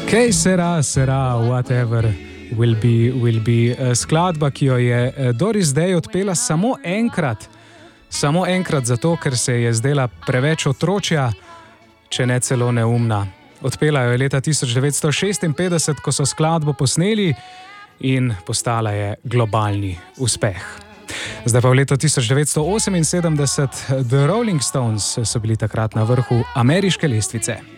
Que sera, whatever will be. Skladba, ki jo je Doris Day odpela samo enkrat. Samo enkrat zato, ker se je zdela preveč otročja, če ne celo neumna. Odpela jo je leta 1956, ko so skladbo posneli in postala je globalni uspeh. Zdaj pa v letu 1978 The Rolling Stones so bili takrat na vrhu ameriške lestvice.